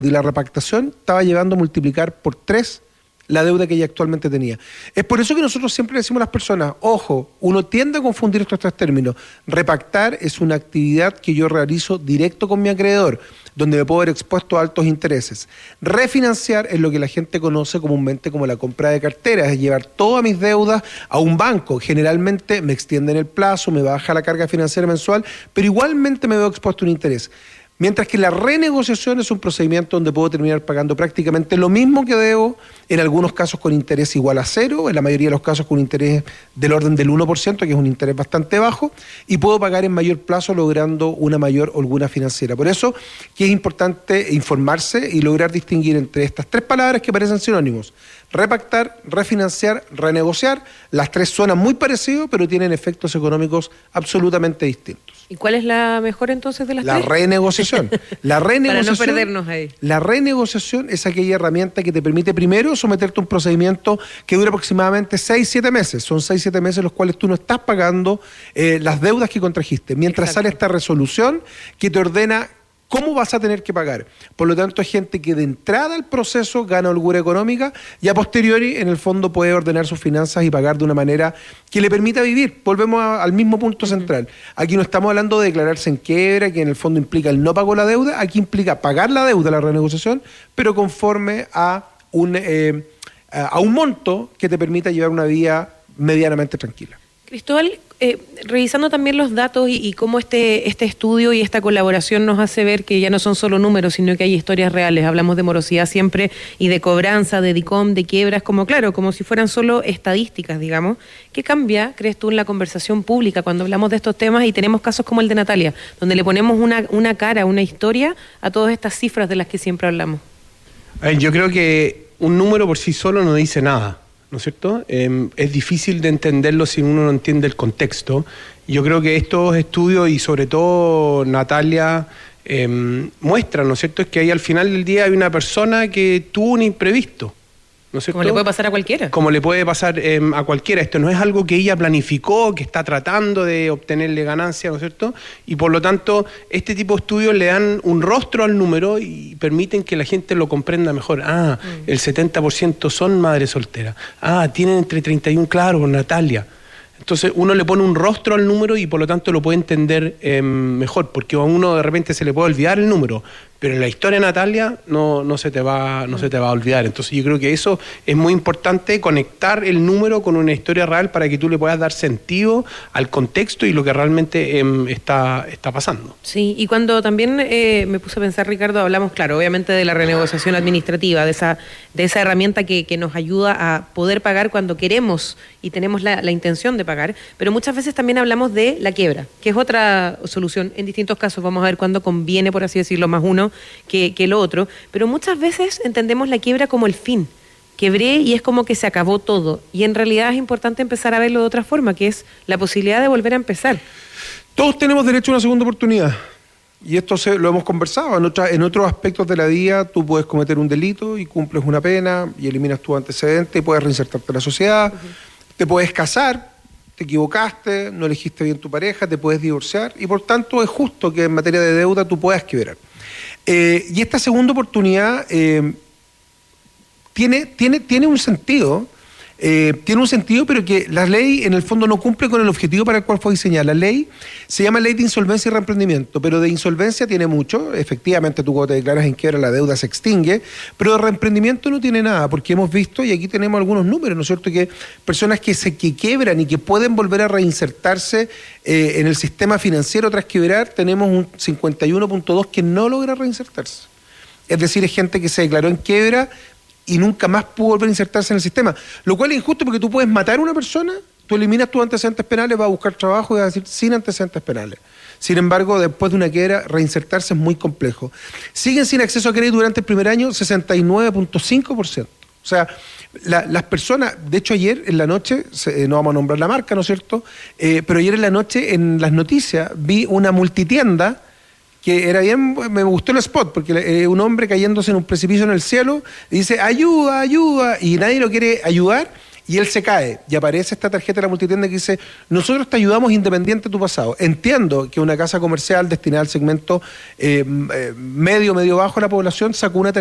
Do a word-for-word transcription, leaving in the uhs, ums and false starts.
y la repactación estaba llevando a multiplicar por tres la deuda que ella actualmente tenía. Es por eso que nosotros siempre le decimos a las personas, ojo, uno tiende a confundir estos tres términos. Repactar es una actividad que yo realizo directo con mi acreedor, donde me puedo ver expuesto a altos intereses. Refinanciar es lo que la gente conoce comúnmente como la compra de carteras, es llevar todas mis deudas a un banco. Generalmente me extienden el plazo, me baja la carga financiera mensual, pero igualmente me veo expuesto a un interés. Mientras que la renegociación es un procedimiento donde puedo terminar pagando prácticamente lo mismo que debo, en algunos casos con interés igual a cero, en la mayoría de los casos con interés del orden del uno por ciento, que es un interés bastante bajo, y puedo pagar en mayor plazo logrando una mayor holgura financiera. Por eso que es importante informarse y lograr distinguir entre estas tres palabras que parecen sinónimos: repactar, refinanciar, renegociar. Las tres suenan muy parecidos, pero tienen efectos económicos absolutamente distintos. ¿Y cuál es la mejor entonces de las la tres? La renegociación. La renegociación. Para no perdernos ahí. La renegociación es aquella herramienta que te permite primero someterte a un procedimiento que dura aproximadamente seis, siete meses. Son seis, siete meses los cuales tú no estás pagando eh, las deudas que contrajiste. Mientras Exacto. sale esta resolución que te ordena cómo vas a tener que pagar. Por lo tanto, hay gente que de entrada al proceso gana holgura económica y a posteriori, en el fondo, puede ordenar sus finanzas y pagar de una manera que le permita vivir. Volvemos a, al mismo punto central. Aquí no estamos hablando de declararse en quiebra, que en el fondo implica el no pago de la deuda. Aquí implica pagar la deuda, la renegociación, pero conforme a un, eh, a un monto que te permita llevar una vida medianamente tranquila. Cristóbal, eh, revisando también los datos y, y cómo este, este estudio y esta colaboración nos hace ver que ya no son solo números, sino que hay historias reales. Hablamos de morosidad siempre y de cobranza, de DICOM, de quiebras, como claro, como si fueran solo estadísticas, digamos. ¿Qué cambia, crees tú, en la conversación pública cuando hablamos de estos temas y tenemos casos como el de Natalia, donde le ponemos una, una cara, una historia a todas estas cifras de las que siempre hablamos? Yo creo que un número por sí solo no dice nada, ¿no es cierto? Eh, es difícil de entenderlo si uno no entiende el contexto. Yo creo que estos estudios y sobre todo Natalia eh, muestran, ¿no es cierto?, es que ahí al final del día hay una persona que tuvo un imprevisto, ¿no es cierto? Como le puede pasar a cualquiera. Como le puede pasar eh, a cualquiera. Esto no es algo que ella planificó, que está tratando de obtenerle ganancia, ¿no es cierto? Y por lo tanto, este tipo de estudios le dan un rostro al número y permiten que la gente lo comprenda mejor. Ah, mm. el setenta por ciento son madres solteras. Ah, tienen entre treinta y uno, claro, Natalia. Entonces uno le pone un rostro al número y por lo tanto lo puede entender eh, mejor, porque a uno de repente se le puede olvidar el número, pero en la historia de Natalia no, no, se te va, no se te va a olvidar. Entonces yo creo que eso es muy importante, conectar el número con una historia real para que tú le puedas dar sentido al contexto y lo que realmente eh, está, está pasando. Sí, y cuando también eh, me puse a pensar, Ricardo, hablamos, claro, obviamente de la renegociación administrativa, de esa, de esa herramienta que, que nos ayuda a poder pagar cuando queremos y tenemos la, la intención de pagar, pero muchas veces también hablamos de la quiebra, que es otra solución en distintos casos. Vamos a ver cuándo conviene, por así decirlo, más uno que, que lo otro, pero muchas veces entendemos la quiebra como el fin. Quebré y es como que se acabó todo, y en realidad es importante empezar a verlo de otra forma, que es la posibilidad de volver a empezar. Todos tenemos derecho a una segunda oportunidad, y esto se, lo hemos conversado. En, otra, en otros aspectos de la vida tú puedes cometer un delito y cumples una pena y eliminas tu antecedente y puedes reinsertarte en la sociedad. Uh-huh. Te puedes casar, te equivocaste, no elegiste bien tu pareja, te puedes divorciar, y por tanto es justo que en materia de deuda tú puedas quebrar. Eh, y esta segunda oportunidad eh, tiene, tiene, tiene un sentido, eh, tiene un sentido, pero que la ley en el fondo no cumple con el objetivo para el cual fue diseñada. La ley se llama Ley de Insolvencia y Reemprendimiento, pero de insolvencia tiene mucho. Efectivamente, tú cuando te declaras en quiebra la deuda se extingue, pero de reemprendimiento no tiene nada, porque hemos visto, y aquí tenemos algunos números, ¿no es cierto?, que personas que se que quiebran y que pueden volver a reinsertarse eh, en el sistema financiero tras quebrar, tenemos un cincuenta y uno punto dos que no logra reinsertarse. Es decir, es gente que se declaró en quiebra y nunca más pudo volver a insertarse en el sistema, lo cual es injusto, porque tú puedes matar a una persona, tú eliminas tus antecedentes penales, vas a buscar trabajo y vas a decir sin antecedentes penales. Sin embargo, después de una quiebra, reinsertarse es muy complejo. Siguen sin acceso a crédito durante el primer año sesenta y nueve punto cinco por ciento. O sea, la, las personas, de hecho ayer en la noche, se, no vamos a nombrar la marca, ¿no es cierto?, eh, pero ayer en la noche en las noticias vi una multitienda que era bien, me gustó el spot, porque eh, un hombre cayéndose en un precipicio en el cielo, y dice, ayuda, ayuda, y nadie lo quiere ayudar, y él se cae y aparece esta tarjeta de la multitienda que dice, nosotros te ayudamos independiente de tu pasado. Entiendo que una casa comercial destinada al segmento eh, eh, medio, medio bajo de la población sacó una